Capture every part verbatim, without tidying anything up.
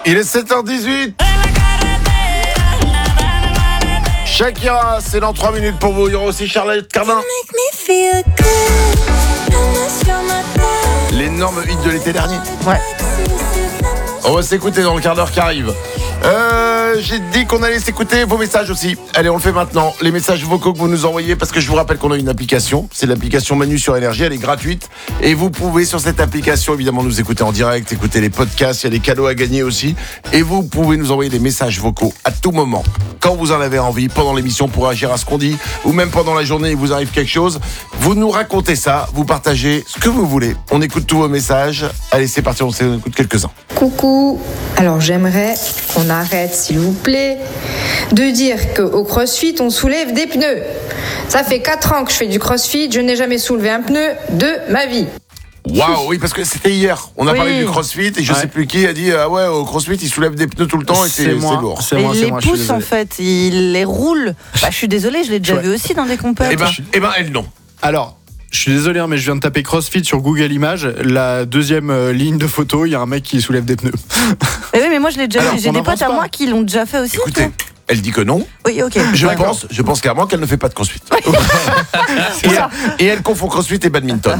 Il est sept heures dix-huit. Shakira, c'est dans trois minutes pour vous. Il y aura aussi Charlotte Cardin. L'énorme hit de l'été dernier. Ouais. On va s'écouter dans le quart d'heure qui arrive. Euh, j'ai dit qu'on allait s'écouter vos messages aussi. Allez, on le fait maintenant. Les messages vocaux que vous nous envoyez, parce que je vous rappelle qu'on a une application. C'est l'application Manu sur Énergie. Elle est gratuite. Et vous pouvez, sur cette application, évidemment, nous écouter en direct, écouter les podcasts. Il y a des cadeaux à gagner aussi. Et vous pouvez nous envoyer des messages vocaux à tout moment. Quand vous en avez envie, pendant l'émission, pour réagir à ce qu'on dit, ou même pendant la journée, il vous arrive quelque chose. Vous nous racontez ça. Vous partagez ce que vous voulez. On écoute tous vos messages. Allez, c'est parti. On écoute quelques-uns. Coucou, alors j'aimerais qu'on arrête, s'il vous plaît, de dire qu'au CrossFit, on soulève des pneus. Ça fait quatre ans que je fais du CrossFit, je n'ai jamais soulevé un pneu de ma vie. Waouh, oui, parce que c'était hier. On a Oui. parlé du CrossFit et je Ouais. sais plus qui a dit ah ouais, au CrossFit, ils soulèvent des pneus tout le temps et c'est, c'est, moi. lourd. C'est Et moi, il c'est les moi, je suis pousse en désolé. fait, il les roule. Bah, je suis désolée, je l'ai déjà Ouais. vu aussi dans des compètes. Eh ben, eh ben, elle non. Alors, je suis désolé, hein, mais je viens de taper CrossFit sur Google Images. La deuxième euh, ligne de photo, il y a un mec qui soulève des pneus. Eh oui, mais moi je l'ai déjà Alors, vu. J'ai on des n'en potes pense à pas. moi qui l'ont déjà fait aussi. Écoutez, toi. elle dit que non. Oui, ok. Je D'accord. pense, je pense clairement qu'elle ne fait pas de CrossFit. et, et elle confond CrossFit et badminton.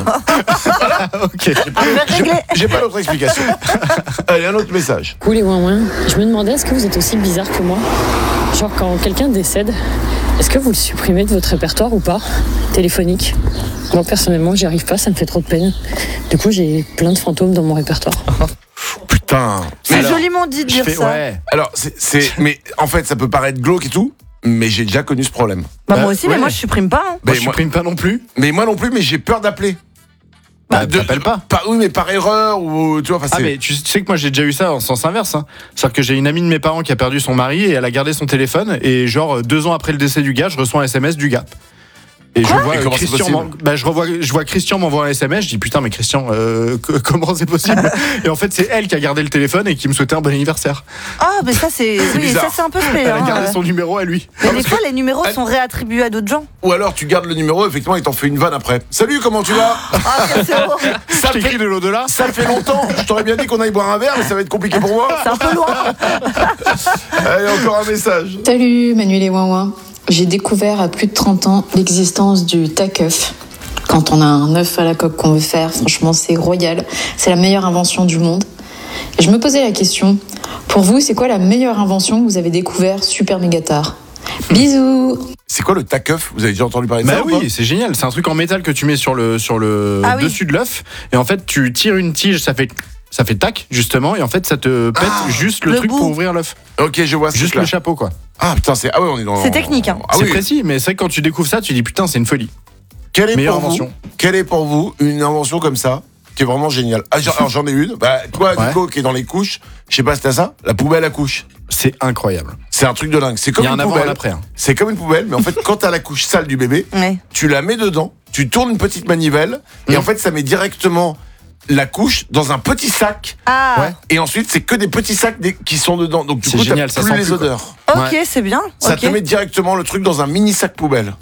Ok. J'ai, j'ai pas d'autre explication. Allez, un autre message. Coucou les ouin-ouin, je me demandais, est-ce que vous êtes aussi bizarre que moi? Genre quand quelqu'un décède, est-ce que vous le supprimez de votre répertoire ou pas? Téléphonique. Moi personnellement j'y arrive pas, ça me fait trop de peine. Du coup j'ai plein de fantômes dans mon répertoire. Putain. C'est Alors, joliment dit de Je dire fais, ça. ouais. alors c'est, c'est, mais en fait, ça peut paraître glauque et tout, mais j'ai déjà connu ce problème. Bah, Euh, moi aussi, ouais. mais moi je supprime pas. hein. Moi, Mais je moi- supprime pas non plus. Mais moi non plus, mais j'ai peur d'appeler. Bah, De- t'appelles pas. Oui, mais par erreur ou tu vois. Enfin, Ah, c'est... mais tu sais que moi j'ai déjà eu ça en sens inverse. Hein. C'est-à-dire que j'ai une amie de mes parents qui a perdu son mari et elle a gardé son téléphone. Et genre deux ans après le décès du gars, je reçois un S M S du gars. Et je vois Et euh, comment c'est Christian, possible m'en- bah, je, revois, je vois Christian m'envoie un S M S, je dis putain mais Christian, euh, que- comment c'est possible? Et en fait c'est elle qui a gardé le téléphone et qui me souhaitait un bon anniversaire. Ah, mais ça c'est. Oui, bizarre. ça c'est un peu spé. Elle a hein. gardé son numéro à lui. Mais Non, des parce fois, que- les numéros elle- sont réattribués à d'autres gens. Ou alors tu gardes le numéro, effectivement, il t'en fait une vanne après. Salut, comment tu vas? Ah, c'est horrible. Ça Je t'écris fait, de l'au-delà. ça fait longtemps. Je t'aurais bien dit qu'on aille boire un verre, mais ça va être compliqué pour moi. C'est un peu loin. Allez, encore un message. Salut Manuel et Ouin-Ouin. J'ai découvert à plus de trente ans l'existence du tac-œuf. Quand on a un œuf à la coque qu'on veut faire, franchement c'est royal. C'est la meilleure invention du monde. Et je me posais la question, pour vous c'est quoi la meilleure invention que vous avez découvert super méga tard? Bisous. C'est quoi le tac-œuf? Vous avez déjà entendu parler de Bah ça ou pas? oui, c'est génial. C'est un truc en métal que tu mets sur le, sur le Ah oui. dessus de l'œuf. Et en fait, tu tires une tige, ça fait, ça fait tac, justement. Et en fait, ça te pète Ah, juste le, le truc bout. pour ouvrir l'œuf. Ok, je vois. ce Juste truc-là. le chapeau, quoi. Ah putain, c'est ah ouais, on est dans. C'est technique, hein. Ah c'est oui. précis, mais c'est vrai que quand tu découvres ça, tu dis putain, c'est une folie. Quelle est Meilleure pour vous invention. Quelle est pour vous une invention comme ça qui est vraiment géniale? Ah, j'en- alors j'en ai une. Bah toi, Ouais. Nico, qui est dans les couches, je sais pas si t'as ça. La poubelle à couches. C'est incroyable. C'est un truc de dingue. C'est Il comme y a un une avant et un poubelle. après. hein. C'est comme une poubelle, mais en fait, quand t'as la couche sale du bébé, Ouais. tu la mets dedans, tu tournes une petite manivelle, et Mm. en fait, ça met directement la couche dans un petit sac. Ah, Ouais. Et ensuite, c'est que des petits sacs des- qui sont dedans. Donc du C'est coup, génial, t'as ça plus sent les plus, quoi. odeurs. ok, Ouais. c'est bien. Ça ok. te met directement le truc dans un mini sac poubelle.